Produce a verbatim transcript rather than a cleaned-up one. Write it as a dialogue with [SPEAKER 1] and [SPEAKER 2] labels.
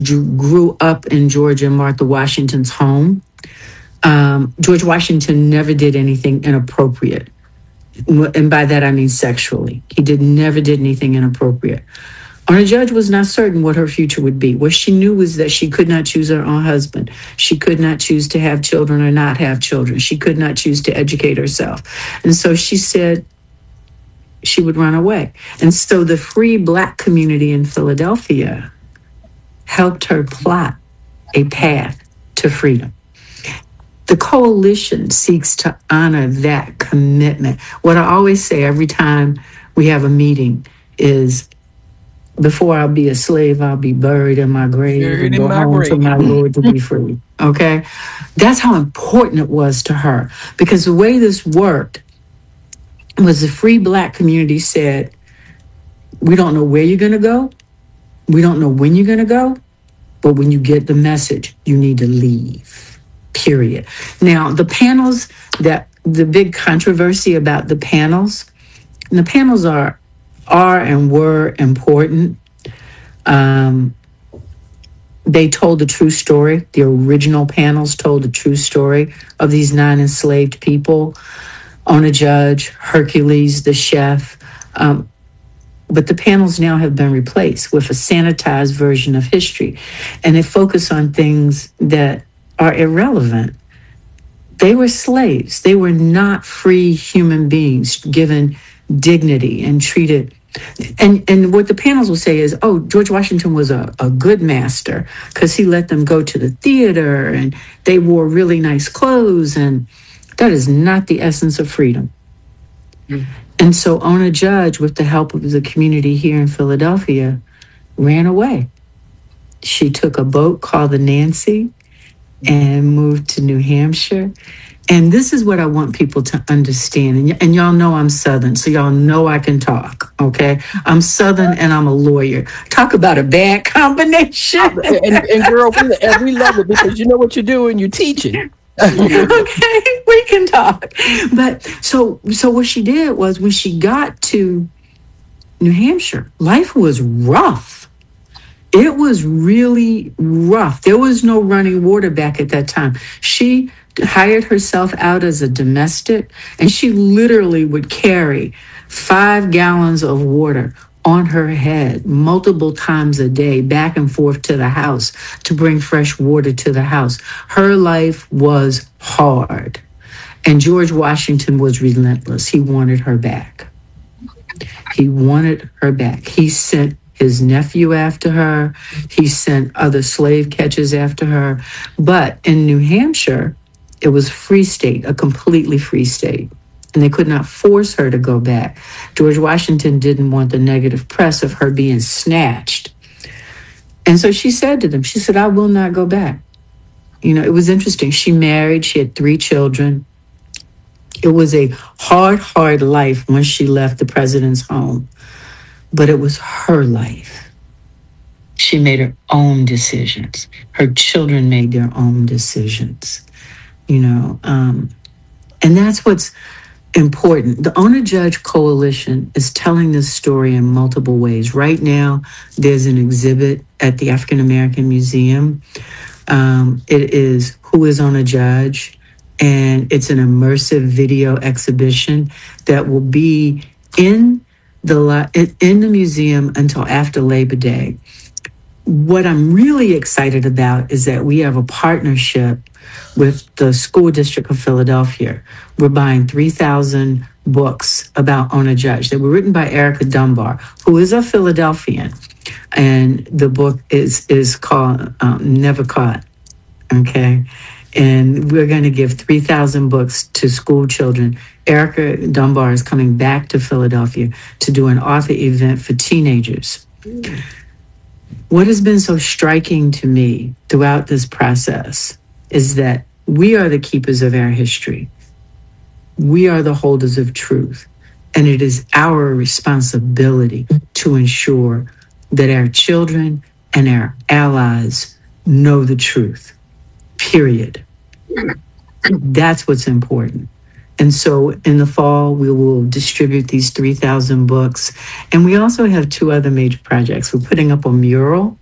[SPEAKER 1] grew up in Georgia, Martha Washington's home. Um, George Washington never did anything inappropriate. And by that, I mean sexually. He did never did anything inappropriate. Ona Judge was not certain what her future would be. What she knew was that she could not choose her own husband. She could not choose to have children or not have children. She could not choose to educate herself. And so she said she would run away. And so the free Black community in Philadelphia helped her plot a path to freedom. The coalition seeks to honor that commitment. What I always say every time we have a meeting is, before I'll be a slave, I'll be buried in my grave
[SPEAKER 2] Buried
[SPEAKER 1] and
[SPEAKER 2] in
[SPEAKER 1] go
[SPEAKER 2] my
[SPEAKER 1] home
[SPEAKER 2] grave.
[SPEAKER 1] to my Lord to be free. Okay? That's how important it was to her. Because the way this worked was the free Black community said, we don't know where you're going to go. We don't know when you're going to go. But when you get the message, you need to leave. Period. Now, the panels, that the big controversy about the panels, and the panels are are and were important. Um, they told the true story. The original panels told the true story of these nine enslaved people. Ona Judge, Hercules, the chef. Um, but the panels now have been replaced with a sanitized version of history. And they focus on things that are irrelevant. They were slaves. They were not free human beings given dignity and treated. And and what the panels will say is, oh, George Washington was a, a good master because he let them go to the theater and they wore really nice clothes. And that is not the essence of freedom. Mm. And so Ona Judge, with the help of the community here in Philadelphia, ran away. She took a boat called the Nancy and moved to New Hampshire. And this is what I want people to understand. And, y- and y'all know I'm Southern, so y'all know I can talk, okay? I'm Southern and I'm a lawyer. Talk about a bad combination.
[SPEAKER 2] and, and girl, we, and we love it because you know what you're doing, you're teaching.
[SPEAKER 1] Okay, we can talk. But so so what she did was when she got to New Hampshire, life was rough. It was really rough. There was no running water back at that time. She hired herself out as a domestic, and she literally would carry five gallons of water on her head multiple times a day, back and forth to the house to bring fresh water to the house. Her life was hard. And George Washington was relentless. He wanted her back. He wanted her back. He sent his nephew after her. He sent other slave catchers after her. But in New Hampshire, it was a free state, a completely free state. And they could not force her to go back. George Washington didn't want the negative press of her being snatched. And so she said to them, she said, I will not go back. You know, it was interesting. She married, she had three children. It was a hard, hard life once she left the president's home. But it was her life. She made her own decisions. Her children made their own decisions. You know, um, and that's what's important. The Ona Judge Coalition is telling this story in multiple ways. Right now, there's an exhibit at the African American Museum. Um, it is Who is Ona Judge? And it's an immersive video exhibition that will be in the in the museum until after Labor Day. What I'm really excited about is that we have a partnership with the School District of Philadelphia. We're buying three thousand books about Ona Judge that were written by Erica Dunbar, who is a Philadelphian. And the book is, is called um, Never Caught, okay? And we're going to give three thousand books to school children. Erica Dunbar is coming back to Philadelphia to do an author event for teenagers. Mm. What has been so striking to me throughout this process is that we are the keepers of our history. We are the holders of truth. And it is our responsibility to ensure that our children and our allies know the truth, period. That's what's important. And so in the fall, we will distribute these three thousand books. And we also have two other major projects. We're putting up a mural